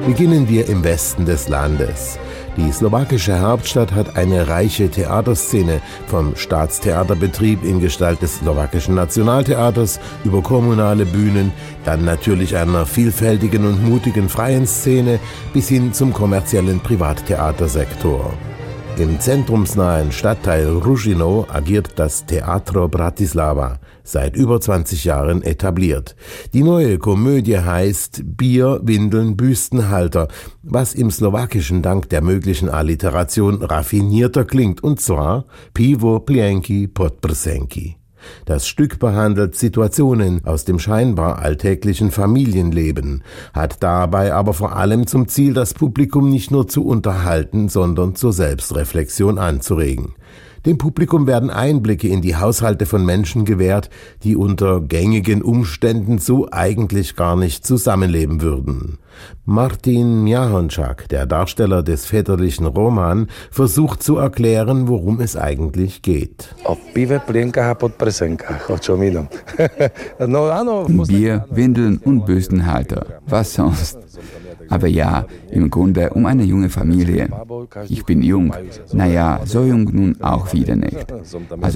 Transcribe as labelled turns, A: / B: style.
A: Beginnen wir im Westen des Landes. Die slowakische Hauptstadt hat eine reiche Theaterszene, vom Staatstheaterbetrieb in Gestalt des slowakischen Nationaltheaters über kommunale Bühnen, dann natürlich einer vielfältigen und mutigen freien Szene bis hin zum kommerziellen Privattheatersektor. Im zentrumsnahen Stadtteil Ružino agiert das Teatro Bratislava, seit über 20 Jahren etabliert. Die neue Komödie heißt Bier, Windeln, Büstenhalter, was im Slowakischen dank der möglichen Alliteration raffinierter klingt, und zwar Pivo, Plienki, Podprsenki. Das Stück behandelt Situationen aus dem scheinbar alltäglichen Familienleben, hat dabei aber vor allem zum Ziel, das Publikum nicht nur zu unterhalten, sondern zur Selbstreflexion anzuregen. Dem Publikum werden Einblicke in die Haushalte von Menschen gewährt, die unter gängigen Umständen so eigentlich gar nicht zusammenleben würden. Martin Mjahončák, der Darsteller des väterlichen Roman, versucht zu erklären, worum es eigentlich geht.
B: Bier, Windeln und Büstenhalter. Was sonst? Aber ja, im Grunde um eine junge Familie. Ich bin jung. Naja, so jung nun auch wieder nicht. Also